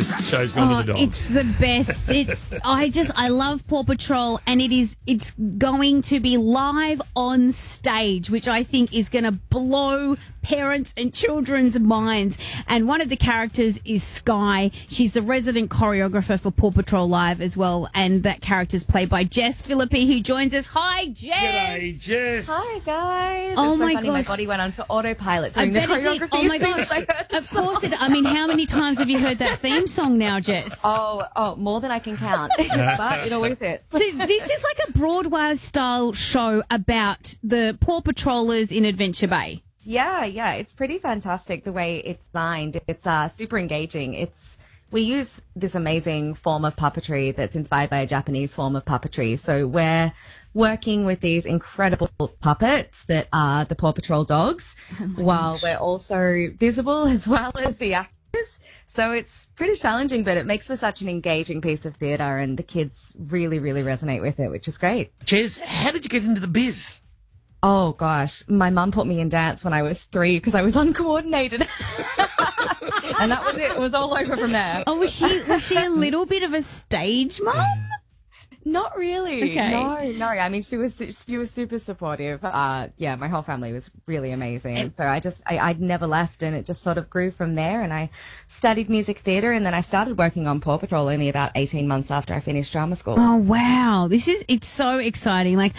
this show's gone to the dogs. It's the best. I love Paw Patrol, and it's going to be live on stage, which I think is going to blow parents and children's minds. And one of the characters is Skye. She's the resident choreographer for Paw Patrol Live as well, and that character's played by Jess Philippi, who joins us. Hi, Jess. G'day, Jess. Hi, guys. Oh, it's so my funny. gosh. My body went onto autopilot doing the choreography. Oh, my gosh. Of course it. I mean, how many times have you heard that theme song now, Jess? Oh, more than I can count. But it always hits. So this is like a Broadway-style show about the Paw Patrollers in Adventure Bay. Yeah. It's pretty fantastic the way it's designed. It's super engaging. We use this amazing form of puppetry that's inspired by a Japanese form of puppetry. So we're working with these incredible puppets that are the Paw Patrol dogs, while we're also visible as well as the actors. So it's pretty challenging, but it makes for such an engaging piece of theatre, and the kids really, really resonate with it, which is great. Jess, how did you get into the biz? Oh, gosh. My mum put me in dance when I was 3 because I was uncoordinated. And that was it. It was all over from there. Oh, was she a little bit of a stage mum? Not really. Okay. No. I mean, she was super supportive. Yeah, my whole family was really amazing. So I'd never left, and it just sort of grew from there. And I studied music theatre, and then I started working on Paw Patrol only about 18 months after I finished drama school. Oh, wow. It's so exciting. Like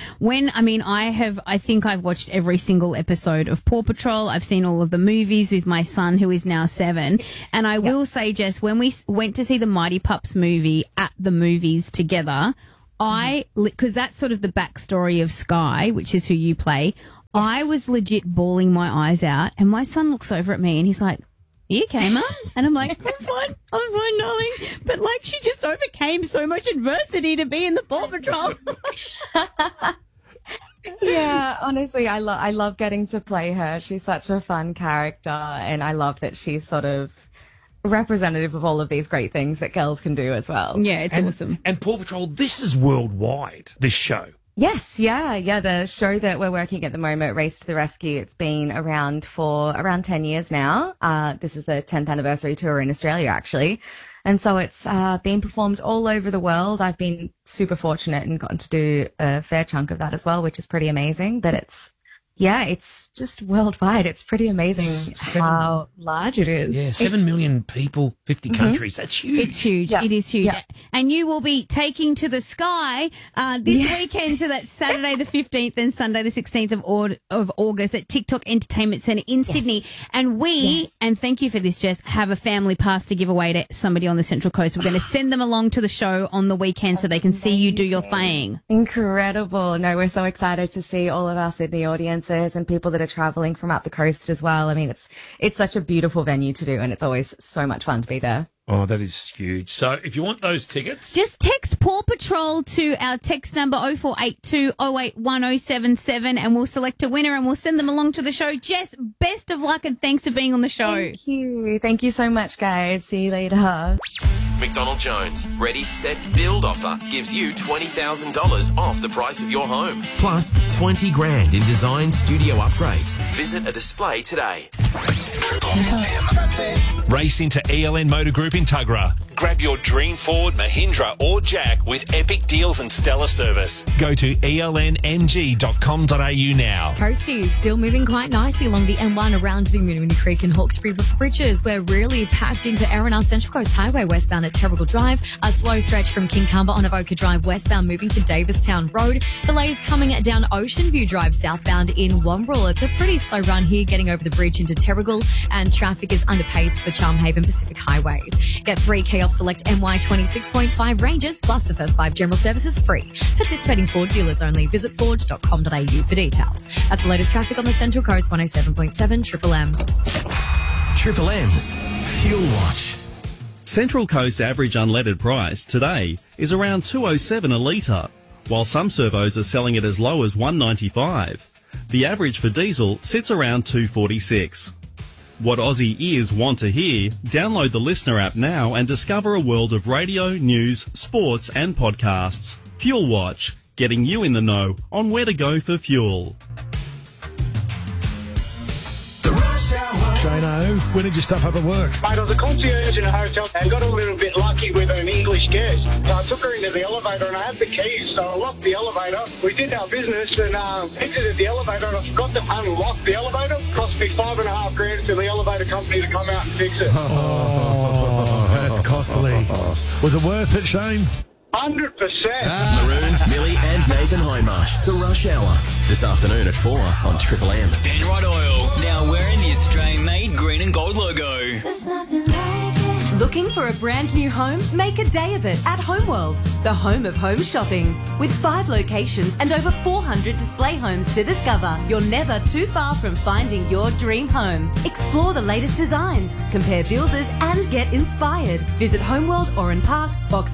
I think I've watched every single episode of Paw Patrol. I've seen all of the movies with my son, who is now 7. And I will say, Jess, when we went to see the Mighty Pups movie at the movies together, because that's sort of the backstory of Skye, which is who you play, I was legit bawling my eyes out, and my son looks over at me and he's like, "You okay, Mum?" And I'm like, I'm fine, darling. But like, she just overcame so much adversity to be in the Paw Patrol. Yeah, honestly, I love getting to play her. She's such a fun character, and I love that she's sort of representative of all of these great things that girls can do as well. Yeah, it's awesome. And Paw Patrol, this is worldwide, this show. Yes, yeah. The show that we're working at the moment, Race to the Rescue, it's been around for around 10 years now. This is the 10th anniversary tour in Australia, actually. And so it's been performed all over the world. I've been super fortunate and gotten to do a fair chunk of that as well, which is pretty amazing. But it's just worldwide. It's pretty amazing how large it is. Yeah, 7 million people, 50 countries. That's huge. It's huge. Yeah. It is huge. Yeah. And you will be taking to the sky this weekend. So that's Saturday the 15th and Sunday the 16th of August at TikTok Entertainment Centre in Sydney. And and thank you for this, Jess, have a family pass to give away to somebody on the Central Coast. We're going to send them along to the show on the weekend so they can see you do your thing. Incredible. No, we're so excited to see all of our Sydney audiences and people that are travelling from up the coast as well. I mean, it's such a beautiful venue to do, and it's always so much fun to be there. Oh, that is huge. So if you want those tickets, just text Paw Patrol to our text number 0482 081077 and we'll select a winner and we'll send them along to the show. Jess, best of luck and thanks for being on the show. Thank you. Thank you so much, guys. See you later. McDonald Jones Ready, Set, Build offer gives you $20,000 off the price of your home. Plus 20 grand in design studio upgrades. Visit a display today. Race into ELN Motor Group in Tuggerah. Grab your dream Ford, Mahindra or Jack with epic deals and stellar service. Go to elnmg.com.au now. Posties still moving quite nicely along the M1 around the Community Creek and Hawkesbury bridges. We're really packed into Erina Central Coast Highway westbound at Terrigal Drive. A slow stretch from Kincumber on Avoca Drive westbound moving to Davistown Road. Delays coming down Ocean View Drive southbound in Wombrel. It's a pretty slow run here getting over the bridge into Terrigal, and traffic is under pace for Charmhaven Pacific Highway. Get 3K off select MY 26.5 ranges plus the first 5 general services free. Participating Ford dealers only. Visit ford.com.au for details. That's the latest traffic on the Central Coast. 107.7 Triple M. Triple M's Fuel Watch. Central Coast average unleaded price today is around $2.07 a litre, while some servos are selling it as low as $1.95. The average for diesel sits around $2.46. What Aussie ears want to hear? Download the Listener app now and discover a world of radio, news, sports and podcasts. Fuel Watch, getting you in the know on where to go for fuel. The Rush Hour Dano. When did you stuff up at work? Mate, I was a concierge in a hotel and got a little bit lucky with an English guest. So I took her into the elevator and I had the keys, so I locked the elevator. We did our business and exited the elevator and I forgot to unlock the elevator. Cost me $5,500 for the elevator company to come out and fix it. Oh, that's costly. Was it worth it, Shane? 100%. Maroon, Millie and Nathan Hindmarsh. The Rush Hour. This afternoon at 4 on Triple M. Penrite Oil. Now wearing the Australian-made green and gold logo. Looking for a brand new home? Make a day of it at Homeworld, the home of home shopping. With 5 locations and over 400 display homes to discover, you're never too far from finding your dream home. Explore the latest designs, compare builders and get inspired. Visit Homeworld Oran Park, Box